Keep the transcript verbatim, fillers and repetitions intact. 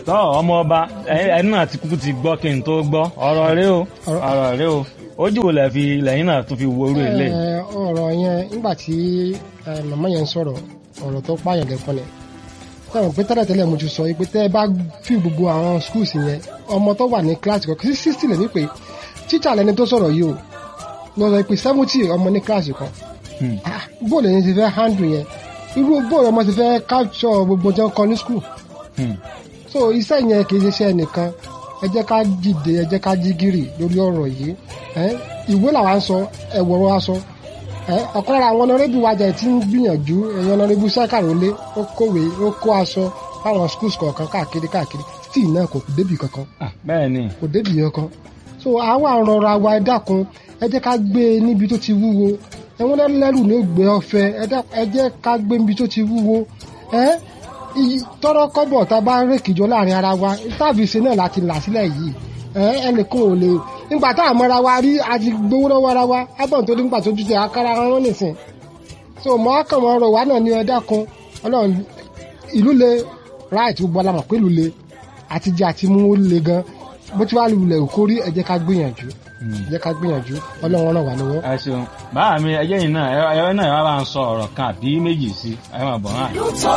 tọ́ ọmọ ọba ẹni náà ti kúkú ti gbọ́ kí n tó gbọ́ ọ̀rọ̀ rẹ o ọ̀rọ̀ rẹ o ojú wo lẹ fi lẹ́yìn náà tó fi wo orí ilé. ọ̀rọ̀ yẹn nígbà tí màmá yẹn ń sọ̀rọ̀ ọ̀rọ̀ tó pààyàn lẹ́kọ́ ni tẹ́wọ̀n pé tẹ́lẹ̀tẹ́lẹ̀ mo ti sọ pé tẹ́ ẹ bá fi gbogbo àwọn schools yẹn ọmọ tó wà ní kíláàsì kan kí sixty lè ní pé tíṣà lẹni tó sọ̀rọ̀ yìí o lọ́dọ̀ pé seventy ọmọ ní kíláàsì kan bóòlù yẹn ti fẹ́ handle yẹn irú bóòlù ọmọ ti fẹ́ capture gbogbo jẹun kan ní school so iṣẹ́ yẹn kì í ṣiṣẹ́ nìkan ẹ jẹ́ ká dìde ẹ jẹ́ ká jí gírì lórí ọ̀rọ̀ yìí ìwé làwa ń sọ ẹ̀wọ̀ wa sọ ọ̀kan lára àwọn ọ̀nàrẹ́bù wájà tí ń gbìyànjú ẹ̀yàn ọ̀nàrẹ́bù sẹ́kàrólé ó kówé ó kó aṣọ fáwọn schools kọ̀ọ̀kan káàkiri káàkiri tí náà kò débì kankan bẹ́ẹ̀ ni kò débì kankan so àwọn àrọ̀rọ̀ àwa ẹ dákun ẹ jẹ́ ká gbé níbi tó ti wúwo ẹ̀wọ̀n lẹ́rù ló gbé ọ̀fẹ́ ẹ jẹ́ ká gbé níbi tó ti wúwo tọ́rọ́ kọ́bọ̀ tá a bá ń rékìjọ láàrin ara wa táàbì ṣe náà láti là sílẹ̀ yìí ẹnìkan ò lè nígbà tá a mọ́ra wa rí àti gbowó lọ́wọ́ ara wa ábọ̀n tó nígbà tó ju tẹ akára wọn nìsín so mọ́ àkànmọ́ ọ̀rọ̀ wa náà ní ẹ dákun ọlọ́run ìlú le right gbogbo alamọ̀ pé ìlú le àti jẹ àti mú ó le gan bó ti wá lulẹ̀ òkórí ẹ jẹ́ ká gbìyànjú ẹ jẹ́ ká gbìyànjú ọlọ́run ràn wá lọ́wọ́. ẹ ṣeun báà mi ẹjẹ́ yìí náà ẹ náà ẹ wá bá ń sọ ọ̀rọ̀ kan àbí méjì sí ẹ máa bọ̀ náà.